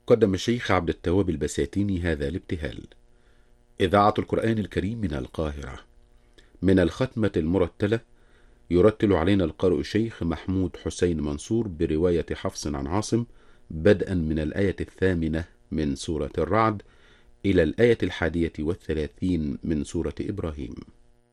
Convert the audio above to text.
قدم الشيخ عبد التواب البساتيني هذا الابتهال. إذاعة القرآن الكريم من القاهرة. من الختمة المرتلة يرتل علينا القارئ الشيخ محمود حسين منصور برواية حفص عن عاصم، بدءا من الآية 8 من سورة الرعد إلى الآية 31 من سورة إبراهيم.